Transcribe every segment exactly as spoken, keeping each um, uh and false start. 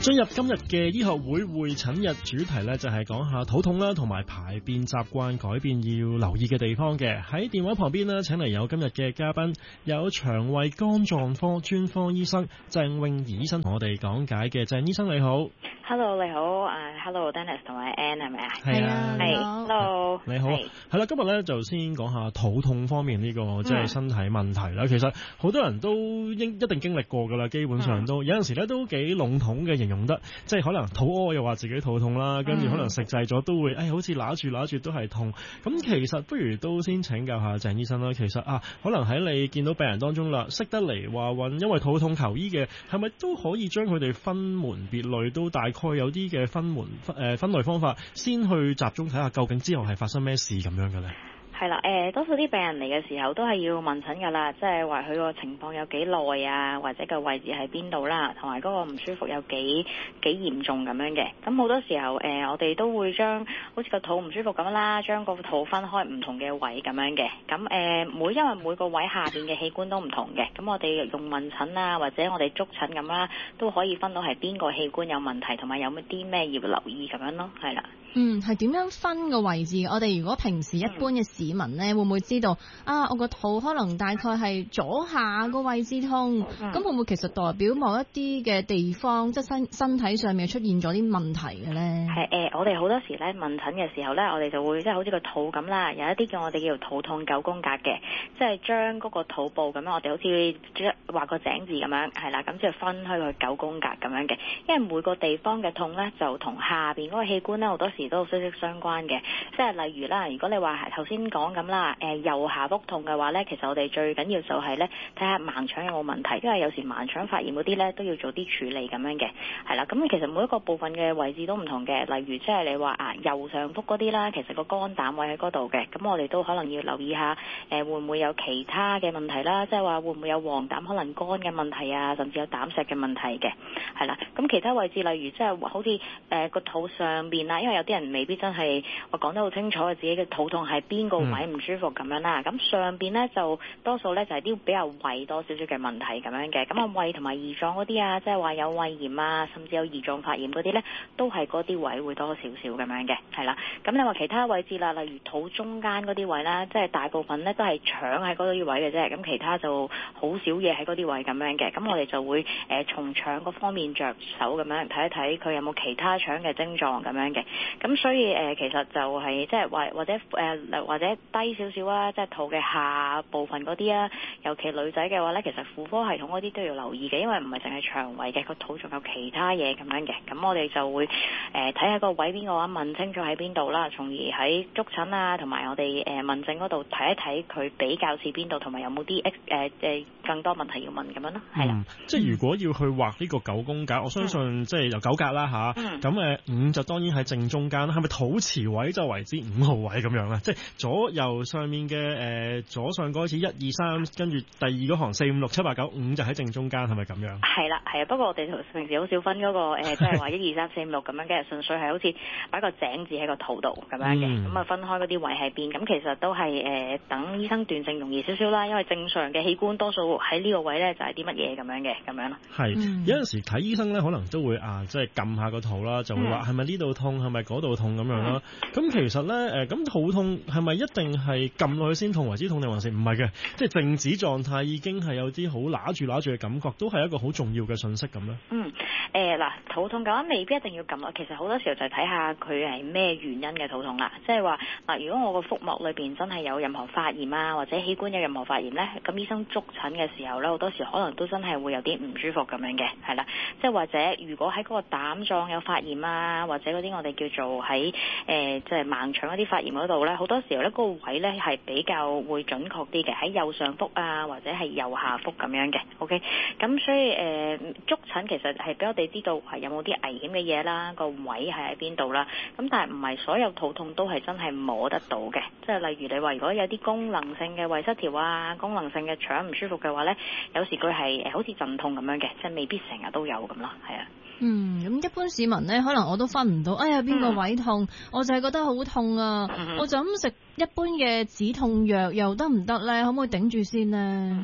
進入今日嘅醫學會會診日主題呢，就係講下肚痛啦，同埋排便習慣改變要留意嘅地方嘅。喺電話旁邊呢，請嚟有今日嘅嘉賓，有腸胃肝臟科專科醫生鄭詠儀醫生同我哋講解嘅。鄭醫生你好。 Hello 你好，誒、uh, Hello Dennis 同埋 Anne 係咪啊？ 係啊， 係 Hello 你好。係啦，今日咧就先講下肚痛方面呢、這個即係、就是、身體問題啦、嗯。其實好多人都應一定經歷過噶啦，基本上都、嗯、有陣時咧都幾籠統嘅形容得，即係可能肚屙又話自己肚痛啦，跟住可能食滯咗都會，誒、哎、好似揦住揦住都係痛。咁其實不如都先請教下鄭醫生啦。其實啊，可能喺你見到病人當中啦，識得嚟話揾因為肚痛求醫嘅，係咪都可以將佢哋分門別類，都大概有啲嘅分門誒、呃、分類方法，先去集中睇下究竟之後係發生咩事咁樣嘅咧？ 係啦，誒、呃、多數啲病人嚟嘅時候都係要問診㗎啦，即係話佢個情況有幾耐啊，或者個位置喺邊度啦，同埋嗰個唔舒服有幾幾嚴重咁樣嘅。咁好多時候誒、呃，我哋都會將好似個肚唔舒服咁啦，將個肚分開唔同嘅位咁樣嘅。咁誒、呃、每因為每個位下邊嘅器官都唔同嘅，咁我哋用問診啊，或者我哋觸診咁啦，都可以分到係邊個器官有問題，同埋有乜啲咩要留意咁樣咯，係啦。 嗯，係點樣分個位置？我哋如果平時一般嘅市民呢、嗯，會唔會知道啊？我個肚可能大概係左下個位置痛，咁、嗯、會唔會其實代表某一啲嘅地方，即係身身體上面出現咗啲問題嘅呢？係誒、 呃，我哋好多時咧問診嘅時候咧，我哋就會即係好似個肚咁啦，有一啲叫我哋叫做肚痛九宮格嘅，即係將嗰個肚部咁樣，我哋好似畫個井字咁樣，係啦，咁就分開去九宮格咁樣嘅。因為每個地方嘅痛咧，就同下邊嗰個器官咧，好多時都息息相關嘅，即係例如啦，如果你話頭先講咁啦，誒、呃、右下腹痛嘅話咧，其實我哋最緊要就係咧睇下盲腸有冇問題，因為有時盲腸發炎嗰啲咧都要做啲處理咁樣嘅，係啦，咁其實每一個部分嘅位置都唔同嘅，例如即係你話啊右上腹嗰啲啦，其實個肝膽位喺嗰度嘅，咁我哋都可能要留意下，誒、呃、會唔會有其他嘅問題啦，即係話會唔會有黃疸可能肝嘅問題啊，甚至有膽石嘅問題嘅，係啦，咁其他位置例如即係好似誒個肚上邊啊，因為有啲人未必真係我講得好清楚自己嘅肚痛係邊個位唔舒服咁樣啦，咁、嗯、上邊咧就多數咧就係、是、啲比較胃多少少嘅問題咁樣嘅，咁啊胃同埋胰臟嗰啲啊，即係話有胃炎啊，甚至有胰臟發炎嗰啲咧，都係嗰啲位會多少少咁樣嘅，係啦。咁你話其他位置啦，例如肚中間嗰啲位啦，即係大部分咧都係腸喺嗰啲位嘅啫，咁其他就好少嘢喺嗰啲位咁樣嘅，咁我哋就會誒、呃、從腸嗰方面着手咁樣睇一睇佢有冇其他腸嘅症狀咁樣嘅，咁所以誒、呃、其實就係即係或或者誒、呃、或者低少少啊，即係肚嘅下部分嗰啲啊，尤其女仔嘅話咧，其實婦科系統嗰啲都要留意嘅，因為唔係淨係腸胃嘅，個肚仲有其他嘢咁樣嘅，咁我哋就會誒睇下個位邊個話問清楚喺邊度啦，從而喺觸診啊同埋我哋誒、呃、問症嗰度睇一睇佢比較似邊度，同埋有冇啲誒誒更多問題要問咁樣咯，係啦、嗯。 即係如果要去畫呢個九宮格，我相信、嗯、即係有九格啦吓，咁誒五就當然喺正中間啦，係咪肚臍位就為之五號位咁樣咧？即係左右上面嘅誒、呃、左上嗰開始一二三，跟住第二嗰行四五六七八九五就喺正中間，係咪咁樣？係啦，係啊。不過我哋平時好少分嗰、那個即係話一二三四五六咁樣嘅，純粹係好似擺個井字喺個肚度咁樣嘅，咁、嗯、啊分開嗰啲位喺邊。咁其實都係誒、呃、等醫生斷症容易少少啦，因為正常嘅器官多數喺呢個位咧就係啲乜嘢咁樣嘅咁樣咯。係、嗯、有陣時睇醫生咧，可能都會啊，即係撳下個肚啦，就會話係咪呢度痛，係咪嗰度痛咁樣啦。咁、嗯、其實咧誒，咁、呃、肚痛係咪一定係撳落去先痛為之痛，定還是唔係嘅？即係靜止狀態已經係有啲好揦住揦住嘅感覺，都係一個好重要嘅信息咁咧。嗯，誒、呃、嗱，肚痛嘅話未必一定要撳落，其實好多時候就係睇下佢係咩原因嘅肚痛啦。即係話嗱，如果我個腹膜裏邊真係有任何發炎啊，或者器官有任何發炎咧，咁醫生觸診嘅時候咧，好多時可能都真係會有啲唔舒服咁樣嘅，係啦。即係或者如果喺嗰個膽臟有發炎啊，或者嗰啲我哋叫做喺誒即係盲腸嗰啲發炎嗰度咧，好多時候咧嗰個位咧係比較會準確啲嘅，喺右上腹啊或者係右下腹咁樣嘅。OK， 咁所以誒觸診其實係俾我哋知道係有冇啲危險嘅嘢啦，個位係喺邊度啦。咁但係唔係所有肚痛都係真係摸得到嘅，即係例如你話如果有啲功能性嘅胃失調啊，功能性嘅腸唔舒服嘅話咧，有時佢係誒好似陣痛咁樣嘅，即係未必成日都有咁咯，係啊。 嗯，咁一般市民咧，可能我都分唔到，哎呀邊個位痛，嗯、我就係覺得好痛啊，嗯、我就咁食一般嘅止痛藥又得唔得咧？可唔可以頂住先呢？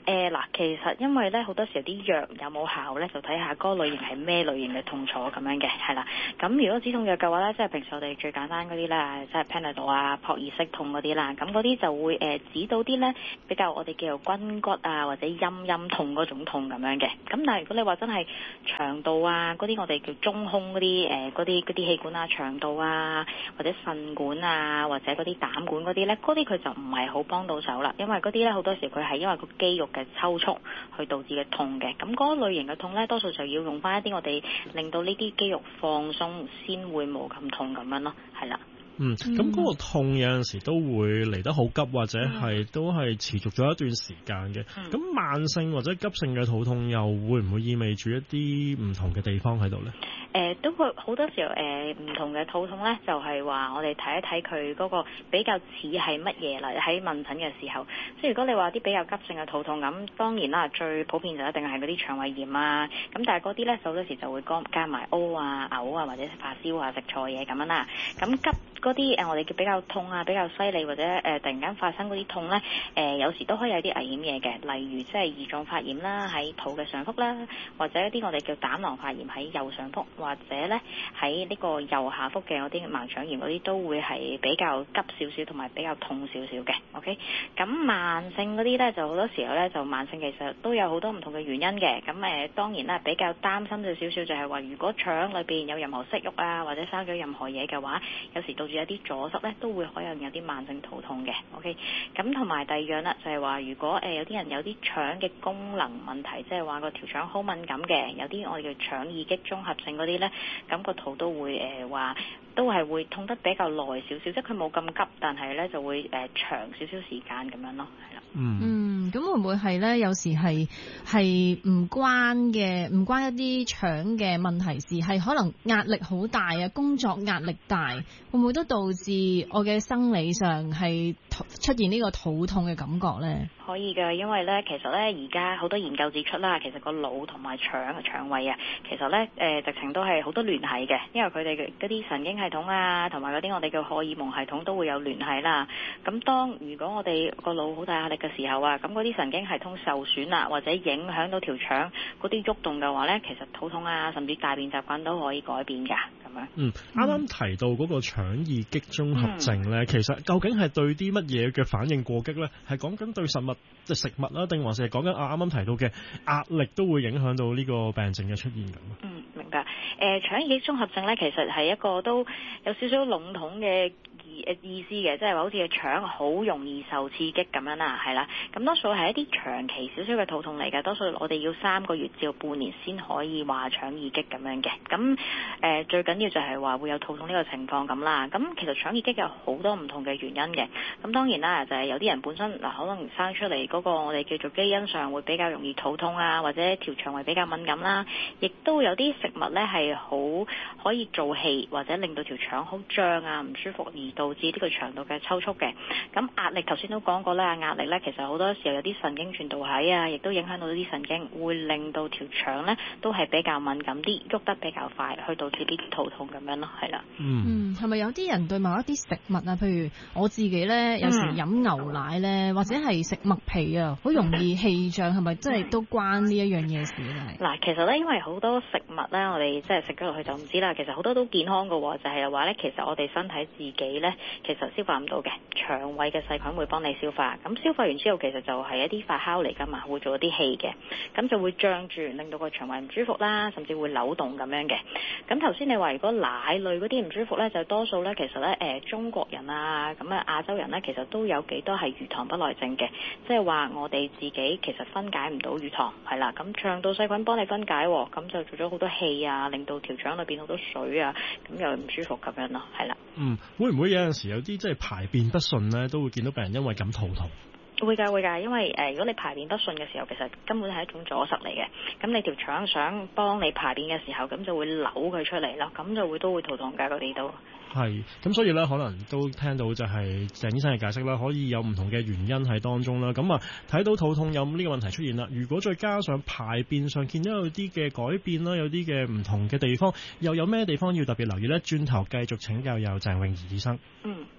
誒嗱，其實因為咧好多時候啲藥有冇效咧，就睇下嗰個類型係咩類型嘅痛楚咁樣嘅，係啦。咁如果止痛藥嘅話咧，即係平時我哋最簡單嗰啲啦，即係 Panadol 啊、撲熱息痛嗰啲啦，咁嗰啲就會誒、呃、止到啲咧比較我哋叫做筋骨啊或者陰陰痛嗰種痛咁樣嘅。咁但係如果你話真係腸道啊嗰啲我哋叫中空嗰啲誒嗰啲嗰啲氣管啊、腸道啊或者腎管啊或者嗰啲膽管嗰啲咧，嗰啲佢就唔係好幫到手啦，因為嗰啲咧好多時佢係因為個肌肉嘅抽搐去導致嘅痛嘅，咁嗰類型嘅痛咧，多數就要用翻一啲我哋令到呢啲肌肉放鬆，先會冇咁痛咁樣咯，係啦。 嗯，咁嗰個痛有陣時都會嚟得好急，或者係、嗯、都係持續咗一段時間嘅。咁、嗯、慢性或者急性嘅肚痛又會唔會意味住一啲唔同嘅地方喺度呢？ 誒、呃、都會好多時候誒唔、呃、同嘅肚痛咧，就係、是、話我哋睇一睇佢嗰個比較似係乜嘢啦。喺問診嘅時候，即係如果你話啲比較急性嘅肚痛咁，當然啦，最普遍就一定係嗰啲腸胃炎啊。咁但係嗰啲咧，好多時就會加加埋屙啊、嘔啊，或者發燒啊、食錯嘢咁樣啦。咁急嗰啲誒，我哋叫比較痛啊、比較犀利或者誒、呃、突然間發生嗰啲痛咧，誒、呃、有時都可以有啲危險嘢嘅，例如即係胰臟發炎啦，喺肚嘅上腹啦，或者一啲我哋叫膽囊發炎喺右上腹，或者咧喺呢個右下腹嘅嗰啲盲腸炎嗰啲都會係比較急少少同埋比較痛少少嘅。OK， 咁慢性嗰啲咧就好多時候咧就慢性其實都有好多唔同嘅原因嘅。咁誒、呃、當然啦，比較擔心嘅少少就係話，如果腸裏邊有任何息肉啊，或者生咗任何嘢嘅話，有時導致有啲阻塞咧，都會可能有啲慢性肚痛嘅。OK， 咁同埋第二樣啦，就係話如果誒、呃、有啲人有啲腸嘅功能問題，即係話個條腸好敏感嘅，有啲我哋叫腸易激綜合性嗰啲咧，咁個肚都會誒話、呃、都係會痛得比較耐少少，即係佢冇咁急，但係咧就會誒、呃、長少少時間咁樣咯，係啦。 嗯，咁會唔會係咧？有時係係唔關嘅，唔關一啲腸嘅問題事，係可能壓力好大啊，工作壓力大，會唔會都導致我嘅生理上係出現呢個肚痛嘅感覺咧？ 可以嘅，因為咧其實咧而家好多研究指出啦，其實個腦同埋腸腸胃啊，其實咧誒、呃、直情都係好多聯繫嘅，因為佢哋嗰啲神經系統啊，同埋嗰啲我哋叫荷爾蒙系統都會有聯繫啦。咁當如果我哋個腦好大壓力嘅時候啊，咁嗰啲神經系統受損啦，或者影響到條腸嗰啲喐動嘅話咧，其實肚痛啊，甚至大便習慣都可以改變㗎，咁樣。嗯， 啱啱提到嗰個腸易激綜合症咧、嗯，其實究竟係對啲乜嘢嘅反應過激咧？係講緊對實物即係食物啦，定還是係講緊啊啱啱提到嘅壓力都會影響到呢個病症嘅出現咁？ 嗯，明白。誒、呃，腸易激綜合症咧，其實係一個都有少少籠統嘅意思嘅，即係話好似個腸好容易受刺激咁樣啦，係啦。咁多數係一啲長期少少嘅肚痛嚟嘅，多數我哋要三個月至半年先可以話腸易激咁樣嘅。咁誒、呃、最緊要就係話會有肚痛呢個情況咁啦。咁其實腸易激有好多唔同嘅原因嘅。咁當然啦，就係、是、有啲人本身嗱可能生出嚟嗰個我哋叫做基因上會比較容易肚痛啊，或者條腸胃比較敏感啦。亦都有啲食物咧係好可以做氣或者令到條腸好脹啊唔舒服而導致呢個腸道嘅抽搐嘅。咁壓力頭先都講過啦，壓力咧其實好多時候有啲神經傳導體啊，亦都影響到啲神經，會令到條腸咧都係比較敏感啲，喐得比較快，去導致呢啲肚痛咁樣咯，係啦。 嗯，係咪有啲人對某一啲食物啊，譬如我自己咧，有時飲牛奶咧，或者係食麥皮啊，好容易氣脹，係咪真係都關呢一樣嘢事咧？ 嗱，其實咧，因為好多食物咧，我哋即係食咗落去就唔知啦。其實好多都健康㗎喎，就係話咧，其實我哋身體自己咧，其實消化唔到嘅，腸胃嘅細菌會幫你消化。咁消化完之後，其實就係一啲發酵嚟㗎嘛，會做一啲氣嘅，咁就會脹住，令到個腸胃唔舒服啦，甚至會扭動咁樣嘅。咁頭先你話如果奶類嗰啲唔舒服咧，就多數咧，其實咧誒、呃、中國人啊，咁啊亞洲人咧，其實都有幾多係乳糖不耐症嘅，即係話我哋自己其實分解唔到乳糖，係啦，咁腸道細菌幫你分解，咁就做咗好多氣啊，令到條腸裏邊好多水啊，咁又唔舒服咁樣咯，係啦。嗯， 會唔會有陣時有啲即係排便不順咧，都會見到病人因為咁肚痛？ 會㗎會㗎，因為誒、呃、如果你排便不順嘅時候，其實根本係一種阻塞嚟嘅。咁你條腸想幫你排便嘅時候，咁就會扭佢出嚟咯，咁就會都會肚痛㗎，嗰啲都係。咁所以咧，可能都聽到就係鄭醫生嘅解釋啦，可以有唔同嘅原因喺當中啦。咁啊，睇到肚痛有呢個問題出現啦，如果再加上排便上見到有啲嘅改變啦，有啲嘅唔同嘅地方，又有咩地方要特別留意咧？轉頭繼續請教有鄭詠儀醫生。 嗯。